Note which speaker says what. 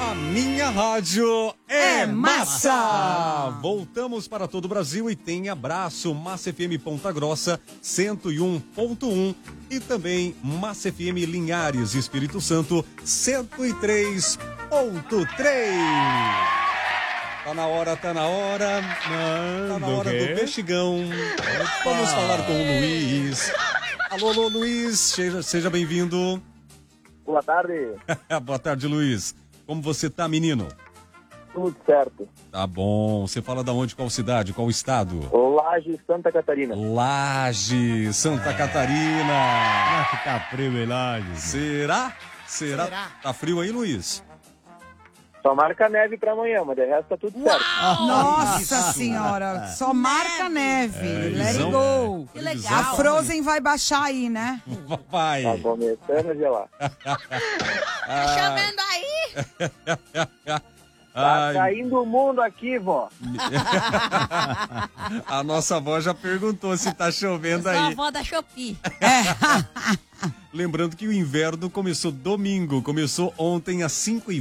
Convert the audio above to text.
Speaker 1: A minha rádio é massa! Voltamos para todo o Brasil e tem abraço Massa FM Ponta Grossa 101.1 e também Massa FM Linhares Espírito Santo 103.3. Tá na hora. Tá na hora do Bexigão. Vamos falar com o Luiz. Alô, Luiz, seja bem-vindo.
Speaker 2: Boa tarde.
Speaker 1: Boa tarde, Luiz. Como você tá, menino?
Speaker 2: Tudo certo.
Speaker 1: Tá bom. Você fala da onde, qual cidade, qual estado?
Speaker 2: Laje, Santa Catarina.
Speaker 1: Laje, Santa Catarina.
Speaker 3: Como é que tá frio em Laje?
Speaker 1: Será? Tá frio aí, Luiz?
Speaker 2: Só marca neve pra amanhã, mas de resto tá tudo certo.
Speaker 4: Nossa senhora, só marca neve. Let it go.
Speaker 5: Que legal.
Speaker 4: A Frozen vai baixar aí, né?
Speaker 1: Vai.
Speaker 2: Tá começando a gelar.
Speaker 5: Tá chovendo aí?
Speaker 2: Tá caindo o mundo aqui, vó.
Speaker 1: A nossa avó já perguntou se tá chovendo
Speaker 5: Sou a
Speaker 1: aí.
Speaker 5: avó da Shopee.
Speaker 1: Lembrando que o inverno começou domingo, começou ontem às 5h20.